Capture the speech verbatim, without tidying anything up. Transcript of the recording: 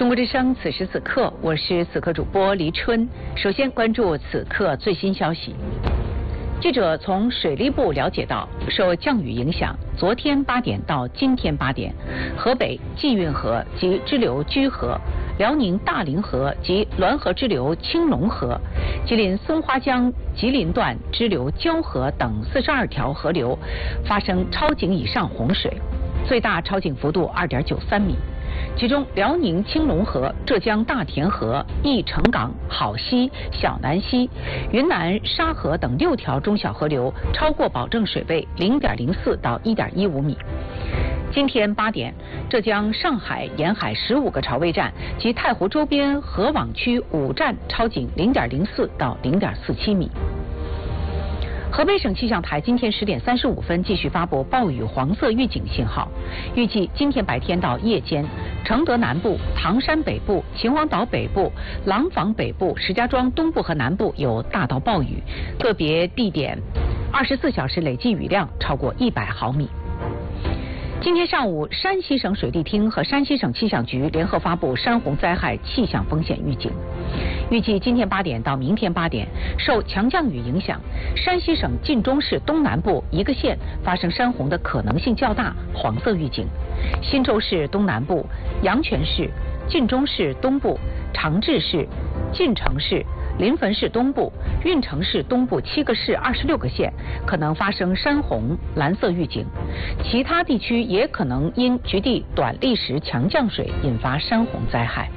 中国之声，此时此刻，我是此刻主播黎春。首先关注此刻最新消息。记者从水利部了解到，受降雨影响，昨天八点到今天八点，河北济运河及支流居河、辽宁大凌河及滦河支流青龙河、吉林松花江吉林段支流交河等四十二条河流发生超警以上洪水，最大超警幅度二点九三米。其中，辽宁青龙河、浙江大田河、义城港、好溪、小南溪、云南沙河等六条中小河流超过保证水位零点零四到一点一五米。今天八点，浙江上海沿海十五个潮位站及太湖周边河网区五站超警零点零四到零点四七米。河北省气象台今天十点三十五分继续发布暴雨黄色预警信号，预计今天白天到夜间，承德南部、唐山北部、秦皇岛北部、廊坊北部、石家庄东部和南部有大到暴雨，个别地点二十四小时累计雨量超过一百毫米。今天上午，山西省水利厅和山西省气象局联合发布山洪灾害气象风险预警。预计今天八点到明天八点，受强降雨影响，山西省晋中市东南部一个县发生山洪的可能性较大，黄色预警；忻州市东南部、阳泉市、晋中市东部、长治市、晋城市、临汾市东部、运城市东部七个市二十六个县可能发生山洪，蓝色预警。其他地区也可能因局地短砾石强降水引发山洪灾害。